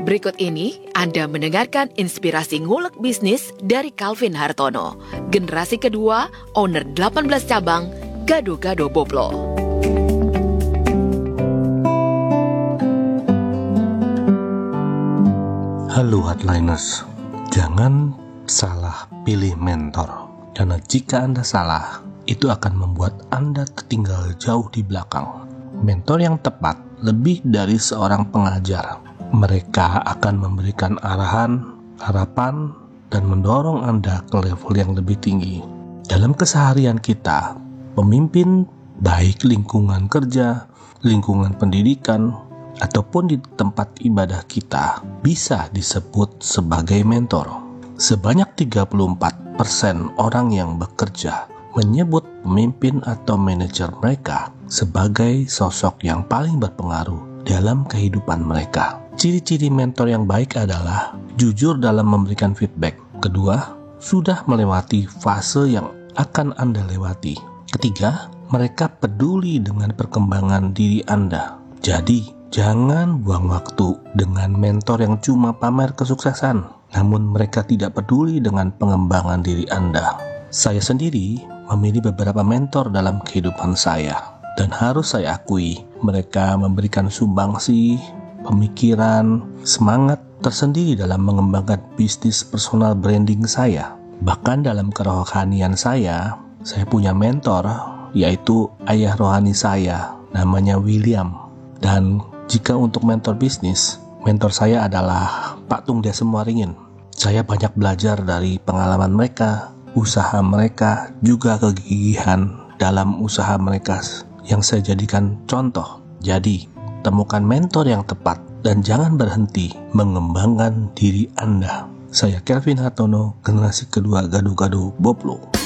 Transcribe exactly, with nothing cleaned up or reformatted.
Berikut ini Anda mendengarkan inspirasi ngulek bisnis dari Calvin Hartono, generasi kedua, owner delapan belas cabang, Gado-Gado Boplo. Halo Hardliners, jangan salah pilih mentor, karena jika Anda salah, itu akan membuat Anda tertinggal jauh di belakang. Mentor yang tepat lebih dari seorang pengajar. Mereka akan memberikan arahan, harapan, dan mendorong Anda ke level yang lebih tinggi. Dalam keseharian kita, pemimpin baik lingkungan kerja, lingkungan pendidikan, ataupun di tempat ibadah kita bisa disebut sebagai mentor. Sebanyak tiga puluh empat persen orang yang bekerja menyebut pemimpin atau manajer mereka sebagai sosok yang paling berpengaruh dalam kehidupan mereka. Ciri-ciri mentor yang baik adalah jujur dalam memberikan feedback. Kedua, sudah melewati fase yang akan Anda lewati. Ketiga, mereka peduli dengan perkembangan diri Anda. Jadi, jangan buang waktu dengan mentor yang cuma pamer kesuksesan, namun mereka tidak peduli dengan pengembangan diri Anda. Saya sendiri memilih beberapa mentor dalam kehidupan saya, dan harus saya akui, mereka memberikan sumbangsi, pemikiran, semangat tersendiri dalam mengembangkan bisnis personal branding saya. Bahkan dalam kerohanian saya, saya punya mentor, yaitu ayah rohani saya, namanya William. Dan jika untuk mentor bisnis, mentor saya adalah Pak Tung Desem Waringin. Saya banyak belajar dari pengalaman mereka, usaha mereka, juga kegigihan dalam usaha mereka yang saya jadikan contoh. Jadi, temukan mentor yang tepat dan jangan berhenti mengembangkan diri Anda. Saya Calvin Hartono, generasi kedua Gado-Gado Boplo.